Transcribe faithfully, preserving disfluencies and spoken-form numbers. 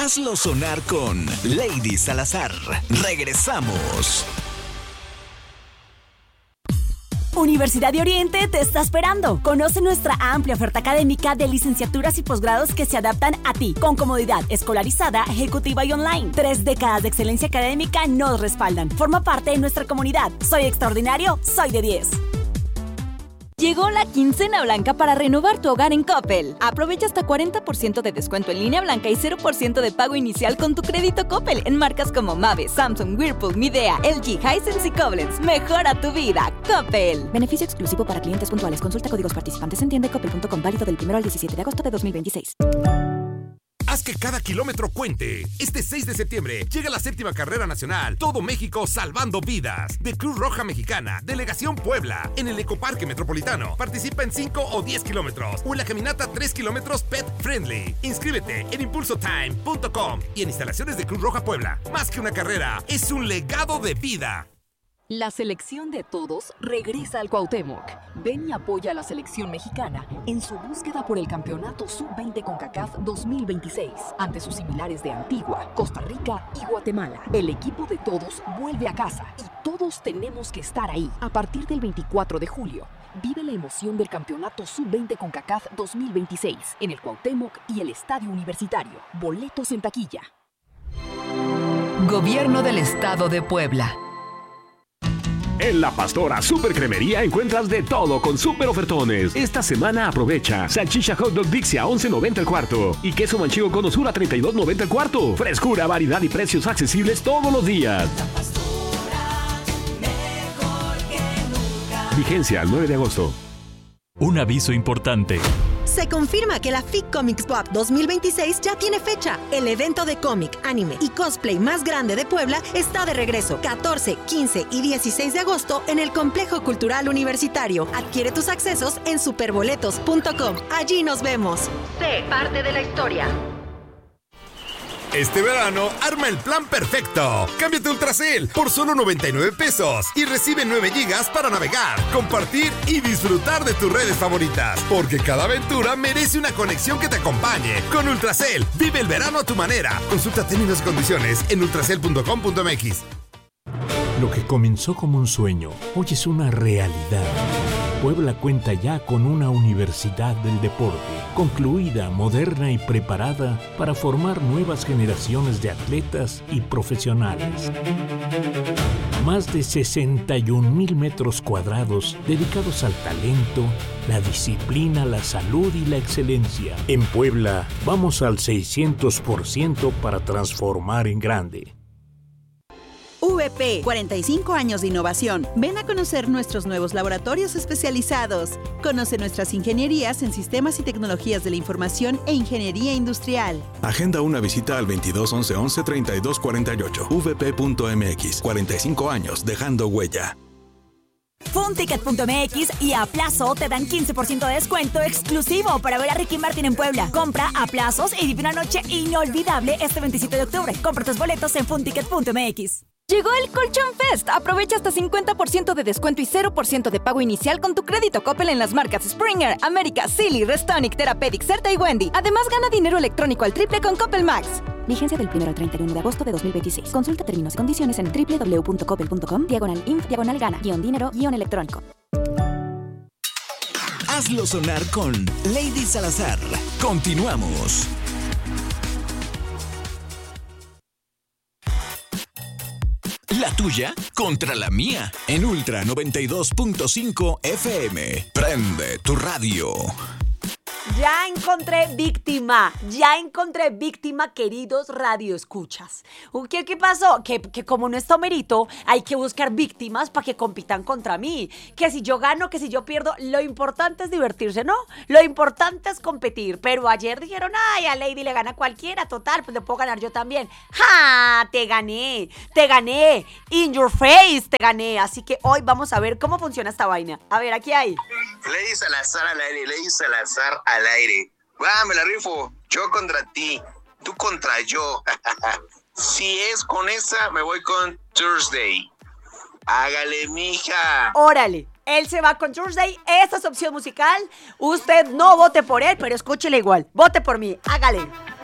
Hazlo sonar con Lady Salazar. Regresamos. Universidad de Oriente te está esperando. Conoce nuestra amplia oferta académica de licenciaturas y posgrados que se adaptan a ti, con comodidad escolarizada, ejecutiva y online. Tres décadas de excelencia académica nos respaldan. Forma parte de nuestra comunidad. Soy extraordinario, soy de diez. Llegó la quincena blanca para renovar tu hogar en Coppel. Aprovecha hasta cuarenta por ciento de descuento en línea blanca y cero por ciento de pago inicial con tu crédito Coppel en marcas como Mave, Samsung, Whirlpool, Midea, L G, Hisense y Koblenz. Mejora tu vida, Coppel. Beneficio exclusivo para clientes puntuales. Consulta códigos participantes en tienda coppel punto com, válido del primero al diecisiete de agosto de dos mil veintiséis. Haz que cada kilómetro cuente. Este seis de septiembre llega la séptima carrera nacional Todo México Salvando Vidas de Cruz Roja Mexicana, Delegación Puebla, en el Ecoparque Metropolitano. Participa en cinco o diez kilómetros o en la caminata tres kilómetros Pet Friendly. Inscríbete en impulso time punto com y en instalaciones de Cruz Roja Puebla. Más que una carrera, es un legado de vida. La selección de todos regresa al Cuauhtémoc. Ven y apoya a la selección mexicana en su búsqueda por el campeonato sub veinte CONCACAF dos mil veintiséis ante sus similares de Antigua, Costa Rica y Guatemala. El equipo de todos vuelve a casa y todos tenemos que estar ahí. A partir del veinticuatro de julio, vive la emoción del campeonato sub veinte CONCACAF dos mil veintiséis en el Cuauhtémoc y el Estadio Universitario. Boletos en taquilla. Gobierno del Estado de Puebla. En La Pastora Super Cremería encuentras de todo con super ofertones. Esta semana aprovecha salchicha hot dog Dixie a once noventa el cuarto y queso manchego con osura a treinta y dos noventa el cuarto. Frescura, variedad y precios accesibles todos los días. La Pastora, mejor que nunca. Vigencia al nueve de agosto. Un aviso importante. Se confirma que la F I C Comics Pop dos mil veintiséis ya tiene fecha. El evento de cómic, anime y cosplay más grande de Puebla está de regreso catorce, quince y dieciséis de agosto en el Complejo Cultural Universitario. Adquiere tus accesos en superboletos punto com. Allí nos vemos. Sé parte de la historia. Este verano, arma el plan perfecto. Cámbiate a Ultracel por solo noventa y nueve pesos y recibe nueve gigas para navegar, compartir y disfrutar de tus redes favoritas. Porque cada aventura merece una conexión que te acompañe. Con Ultracel, vive el verano a tu manera. Consulta términos y condiciones en ultracel punto com punto m x. Lo que comenzó como un sueño, hoy es una realidad. Puebla cuenta ya con una universidad del deporte, concluida, moderna y preparada para formar nuevas generaciones de atletas y profesionales. Más de sesenta y un mil metros cuadrados dedicados al talento, la disciplina, la salud y la excelencia. En Puebla, vamos al seiscientos por ciento para transformar en grande. V P, cuarenta y cinco años de innovación. Ven a conocer nuestros nuevos laboratorios especializados. Conoce nuestras ingenierías en sistemas y tecnologías de la información e ingeniería industrial. Agenda una visita al veintidós once once treinta y dos cuarenta y ocho. v p punto m x. cuarenta y cinco años dejando huella. Funticket punto m x y A Plazo te dan quince por ciento de descuento exclusivo para ver a Ricky Martin en Puebla. Compra a plazos y vive una noche inolvidable este veintisiete de octubre. Compra tus boletos en funticket punto m x. Llegó el Colchón Fest. Aprovecha hasta cincuenta por ciento de descuento y cero por ciento de pago inicial con tu crédito Coppel en las marcas Springer, América, Silly, Restonic, Therapeutic, Certa y Wendy. Además, gana dinero electrónico al triple con Coppel Max. Vigencia del primero al treinta y uno de agosto de dos mil veintiséis. Consulta términos y condiciones en w w w punto coppel punto com, diagonal inf, diagonal gana, guión dinero, guión electrónico. Hazlo sonar con Lady Salazar. Continuamos. La tuya contra la mía en Ultra noventa y dos punto cinco F M. Prende tu radio. Ya encontré víctima, ya encontré víctima, queridos radioescuchas. ¿Qué, qué pasó? Que, que como no está Homerito, hay que buscar víctimas para que compitan contra mí. Que si yo gano, que si yo pierdo, lo importante es divertirse, ¿no? Lo importante es competir. Pero ayer dijeron, ay, a Lady le gana cualquiera, total, pues le puedo ganar yo también. ¡Ja! Te gané, te gané, in your face, te gané. Así que hoy vamos a ver cómo funciona esta vaina. A ver, aquí hay. Lady Salazar al aire, Lady Salazar al aire. ¡Ah, me la rifo! Yo contra ti, tú contra yo. Si es con esa, me voy con Thursday. Hágale, mija. Órale, él se va con Thursday. Esta es opción musical. Usted no vote por él, pero escúchele igual. Vote por mí, hágale.